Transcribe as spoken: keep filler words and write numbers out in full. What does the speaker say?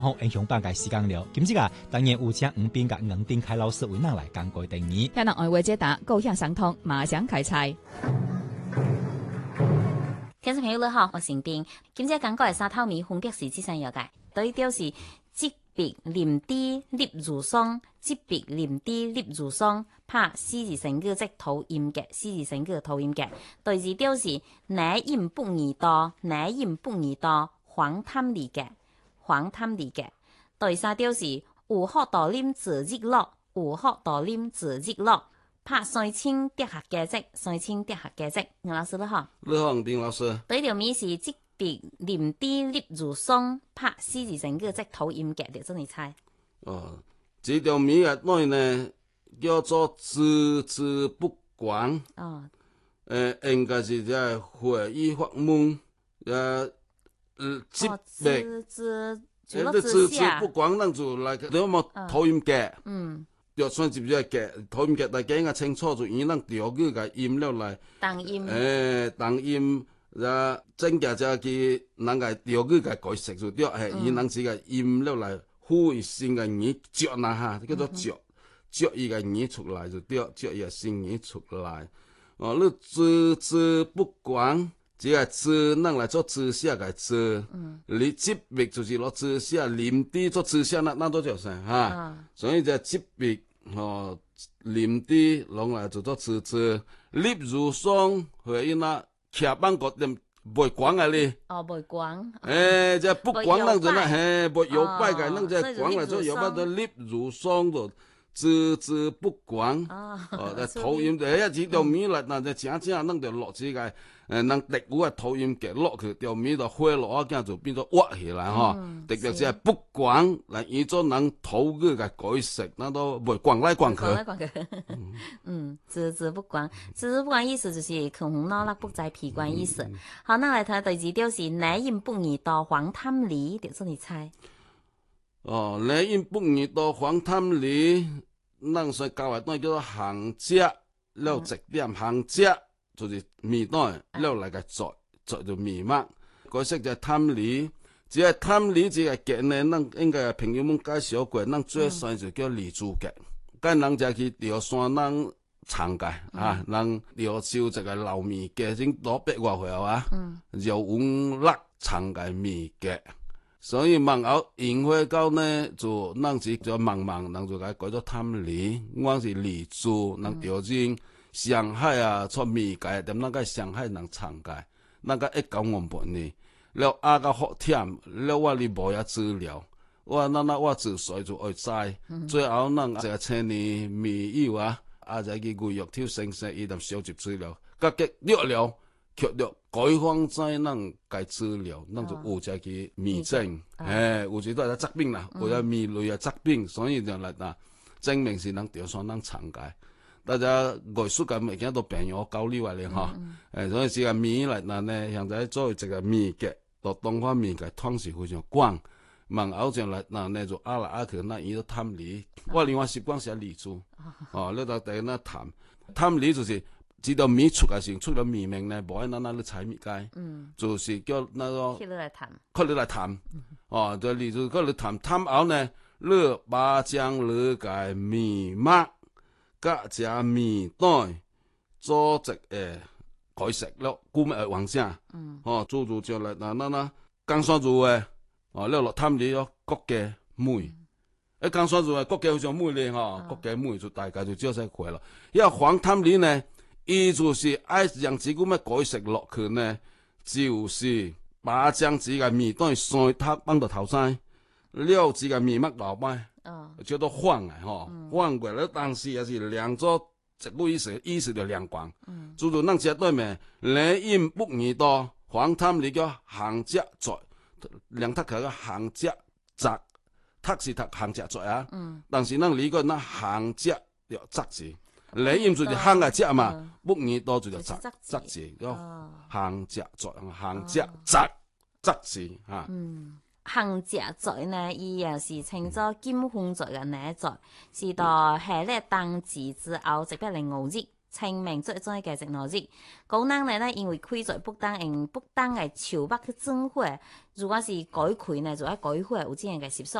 好，影響半個時間了。今次啊，當然有請吳斌甲吳丁凱老師為咱來講過定義。 聽人愛話解答，高興相通，馬上開菜。 聽眾朋友你好，我是丁。今次講過係沙頭米分別是幾聲藥嘅，對調是即別黏啲粒如霜，即別黏啲粒如霜，拍四字成句即吐音嘅，四字成句吐音嘅。對字調是奶飲不宜多，奶飲不宜多，黃貪嚟嘅。黃貪嚟嘅，對三調是有喝多啉自熱樂，有喝多啉自熱樂，拍三清跌下嘅啫，三清跌下嘅啫。吳老師你好， 你好，丁老師。 對條米是即別黏啲粒如霜，拍四字成句即吐音嘅，就真係猜。 哦，這條米啊，內呢叫做孜孜不廣。 哦， 誒、呃，應該是在會議發夢，誒。 即別，誒， 誒，你字字不廣，咱就來個，你有冇吐音格？嗯，要算接住格，吐音格，大家應該清楚，就以咱調句個音了來。 當音。 誒，當音，啊，真嘅就係咱個調句個改食就對，係以咱自個音了來，呼一聲個語嚼那哈，叫做嚼，嚼一個語出來就對，嚼一個聲語出來。哦，你字字不廣。這個字，咱來做字寫個字，你即別就是攞字寫，黏啲做字寫，那那都叫啥哈？所以就即別哦，黏啲攏來就做字字，粒如霜，或者那徛板個點袂廣啊哩？ 哦，袂廣。 誒，即不廣咱就那嘿，袂搖擺個，咱就廣來做搖擺做粒如霜就字字不廣。哦，哦，吐音誒，一字條米來，那就正正，咱就落字個。誒，能滴股嘅吐音夾落去，條米就花落啊，咁就變咗挖起來嗬。特別是係不廣嚟，依種能吐嘅個改食，那都唔廣來廣去。 廣來廣去。嗯，字字不廣，字字不廣意思就是窮紅腦不在皮關意思。好，那來睇第二條是奶飲不宜多，黃貪梨，點算你猜？ 哦，奶飲不宜多，黃貪梨，咱所教嘅都叫做行家，了直點行家。就是米袋，了來個做做就米麥，嗰識就貪梨，只係貪梨只係夾呢，咱應該朋友們介紹過，咱最衰就叫梨珠夾，跟人就去釣山咱長嘅啊，咱釣燒這個老米夾，先攞百外回啊，又五粒長嘅米夾，所以芒後宴會到呢，就咱是叫茫茫，咱就改改做貪梨，我是梨珠，咱釣先。上海啊，出米界，點那個上海人長界，那個一九五八年，了阿個好甜，了我哩無遐資料，我那那我自細就愛知，嗯、最後咱這個青年米友啊，啊就去貴玉挑先生伊就收集資料，甲結了了，卻了改方在咱個資料，咱就有這個米證，誒、哦，有時都係疾病啦，有咗米類嘅疾病，所以就嚟嗱證明是咱調算咱長界。大家藝術嘅物件都朋友交流嚟嗬，誒，所以是個米嚟嗱呢，現在做一個米嘅，到東方米嘅湯是非常廣，問後上嚟嗱呢就阿來阿去，那伊都貪梨，我另外習慣寫梨珠，哦，呢度第一呢貪，貪梨就是知道米出嘅時，出咗米名呢，無喺那那啲採米街，就是叫那個， 佢嚟貪， 佢嚟貪，哦，就梨珠佢嚟貪，貪後呢，你把將你嘅米麥。甲只米袋做一誒改食了，古物誒黃聲，哦做做上來嗱嗱嗱，剛刷做誒，哦了落貪梨咯，國家梅，一剛刷做誒國家好像梅咧嗬，國家梅就大概就照晒佢咯。因為黃貪梨呢，伊就是愛讓自古物改食落去呢，就是把將自個米袋晒塌放到頭先，了自個米麥老擺。哦，叫做放啊，吼、嗯，放過來，當時也是兩做一個意思，意思就兩光。嗯，就做咱食對面，奶飲不宜多，黃貪梨叫行者在，兩讀佢個行者雜，讀是讀行者在啊。嗯，但是咱理個那行者要雜字，奶飲就是行個者嘛，嗯、不宜多就叫雜雜字，叫行者在，行者雜雜字啊。嗯。 行者在呢，伊也是稱作金鳳在嘅奶在，是到下咧當字之後，直接嚟熬熱， 清明節做一個節日，講人咧咧因為開在北當，用北當嘅樹木去種火，如果是改開呢，就要改火有這樣嘅習俗。